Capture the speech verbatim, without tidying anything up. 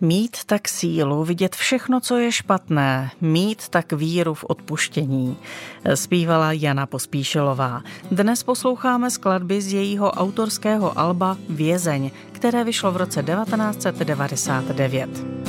Mít tak sílu vidět všechno, co je špatné, mít tak víru v odpuštění, zpívala Jana Pospíšilová. Dnes posloucháme skladby z jejího autorského alba Vězeň, které vyšlo v roce devatenáct set devadesát devět.